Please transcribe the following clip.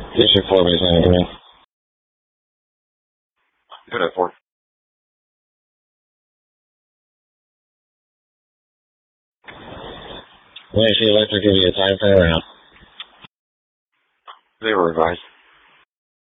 District 4 base 9, come in. Good at 4. When I see electric, give you a time frame or not? They were revised.